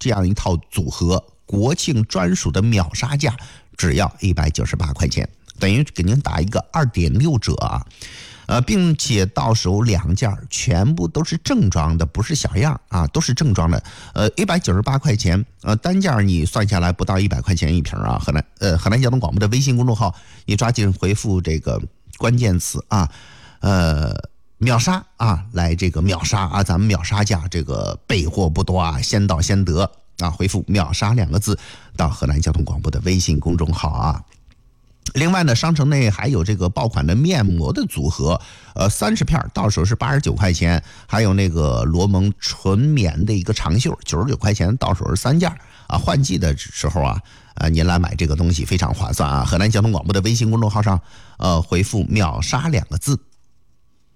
这样一套组合，国庆专属的秒杀价只要198块钱，等于给您打一个2.6折啊。并且到手2件全部都是正装的，不是小样啊，都是正装的。198块钱，单件你算下来不到100块钱一瓶啊。河南交通广播的微信公众号，你抓紧回复这个关键词啊，秒杀啊，来这个秒杀啊，咱们秒杀价，这个备货不多啊，先到先得啊，回复秒杀2个字到河南交通广播的微信公众号啊。另外呢，商城内还有这个爆款的面膜的组合，30片到手是89块钱，还有那个罗蒙纯棉的一个长袖，99块钱到手是3件啊。换季的时候啊，您来买这个东西非常划算啊。河南交通广播的微信公众号上，回复秒杀2个字